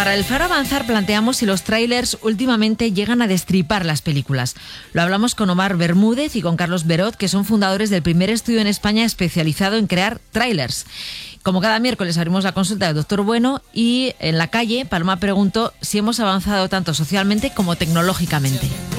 Para el Faro Avanzar planteamos si los tráilers últimamente llegan a destripar las películas. Lo hablamos con Omar Bermúdez y con Carlos Berot, que son fundadores del primer estudio en España especializado en crear tráilers. Como cada miércoles abrimos la consulta del Doctor Bueno y en la calle Paloma preguntó si hemos avanzado tanto socialmente como tecnológicamente.